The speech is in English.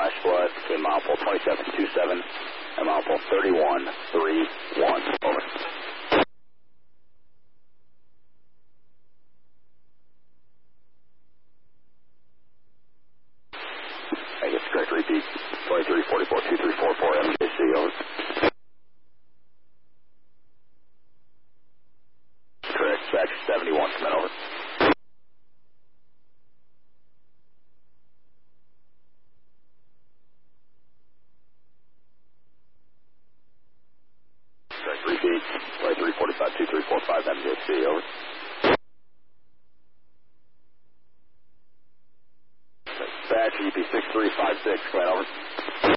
flash flood between mile pole 2727 and mile pole 3131. Over. I guess correct repeat. 2344-2344 MJC. Over. Correct. Back 71. Come in. Over. Repeat, 2345-2345 MJC, over. Dispatch, EP6356, come on, over.